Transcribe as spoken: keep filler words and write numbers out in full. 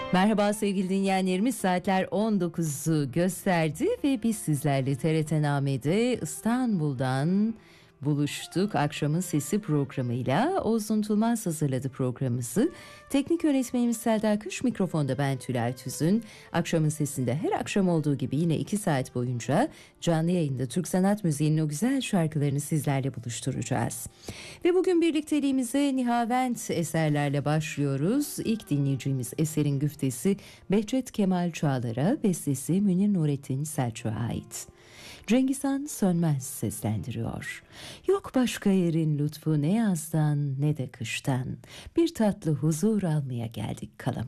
Merhaba sevgili dinleyenlerimiz, saatler on dokuzu gösterdi ve biz sizlerle T R T Name'de İstanbul'dan buluştuk. Akşamın Sesi programıyla Oğuz Untulmaz hazırladı programımızı. Teknik yönetmenimiz Selda Kış, mikrofonda ben Tülay Tüzün. Akşamın Sesi'nde her akşam olduğu gibi yine iki saat boyunca canlı yayında Türk sanat müziğinin o güzel şarkılarını sizlerle buluşturacağız. Ve bugün birlikteliğimize Nihavent eserlerle başlıyoruz. İlk dinleyeceğimiz eserin güftesi Behçet Kemal Çağlar'a, bestesi Münir Nurettin Selçuk'a ait. Cengizhan Sönmez seslendiriyor. Yok başka yerin lütfu ne yazdan ne de kıştan, bir tatlı huzur almaya geldik kalam.